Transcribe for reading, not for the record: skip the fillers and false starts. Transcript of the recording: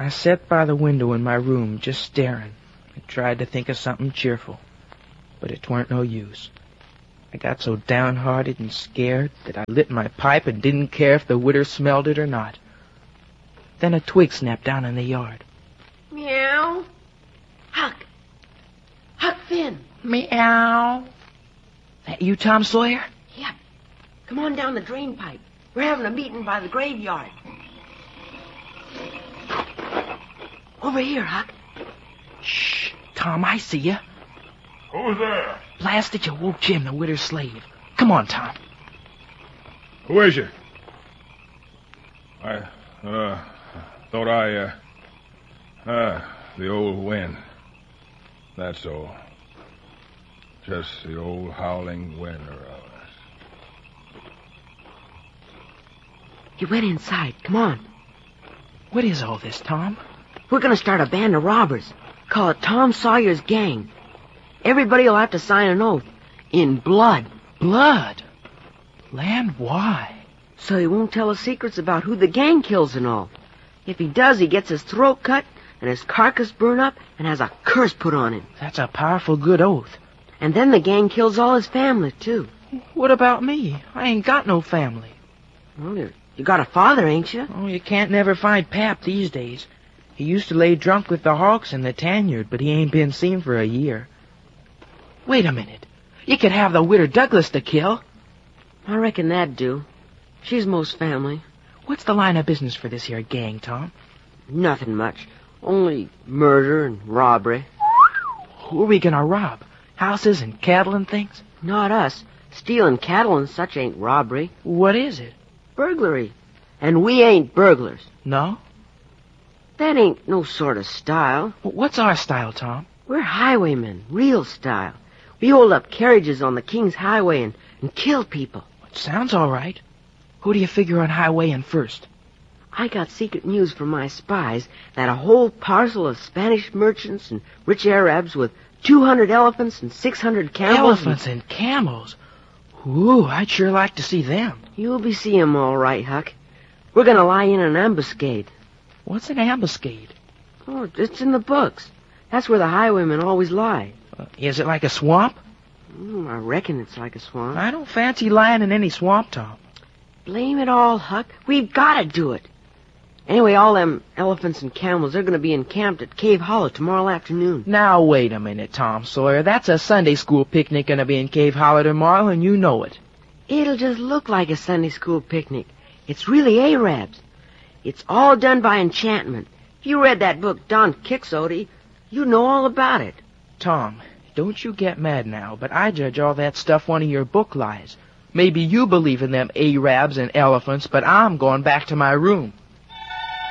I sat by the window in my room, just staring. I tried to think of something cheerful, but it weren't no use. I got so downhearted and scared that I lit my pipe and didn't care if the widder smelled it or not. Then a twig snapped down in the yard. Meow. Huck. Huck Finn. Meow. That you, Tom Sawyer? Yep. Come on down the drain pipe. We're having a meeting by the graveyard. Over here, Huck. Shh. Tom, I see you. Who's there? Blast it, you woke Jim, the widder's slave. Come on, Tom. Who is you? I, thought the old wind. That's all. Just the old howling wind around us. You went inside. Come on. What is all this, Tom? We're going to start a band of robbers. Call it Tom Sawyer's Gang. Everybody will have to sign an oath. In blood. Blood? Land, why? So he won't tell us secrets about who the gang kills and all. If he does, he gets his throat cut and his carcass burned up and has a curse put on him. That's a powerful good oath. And then the gang kills all his family, too. What about me? I ain't got no family. Well, you got a father, ain't you? Oh, you can't never find Pap these days. He used to lay drunk with the Hawks in the tanyard, but he ain't been seen for a year. Wait a minute. You could have the widder Douglas to kill. I reckon that'd do. She's most family. What's the line of business for this here gang, Tom? Nothing much. Only murder and robbery. Who are we gonna rob? Houses and cattle and things? Not us. Stealing cattle and such ain't robbery. What is it? Burglary. And we ain't burglars. No? That ain't no sort of style. What's our style, Tom? We're highwaymen, real style. We hold up carriages on the King's Highway and kill people. It sounds all right. Who do you figure on highwaying first? I got secret news from my spies that a whole parcel of Spanish merchants and rich Arabs with 200 elephants and 600 camels... Elephants and camels? Ooh, I'd sure like to see them. You'll be seeing them all right, Huck. We're going to lie in an ambuscade. What's an ambuscade? Oh, it's in the books. That's where the highwaymen always lie. Is it like a swamp? I reckon it's like a swamp. I don't fancy lying in any swamp, Tom. Blame it all, Huck. We've got to do it. Anyway, all them elephants and camels, they're going to be encamped at Cave Hollow tomorrow afternoon. Now, wait a minute, Tom Sawyer. That's a Sunday school picnic going to be in Cave Hollow tomorrow, and you know it. It'll just look like a Sunday school picnic. It's really Arabs. It's all done by enchantment. If you read that book, Don Quixote, you know all about it. Tom, don't you get mad now, but I judge all that stuff one of your book lies. Maybe you believe in them Arabs and elephants, but I'm going back to my room.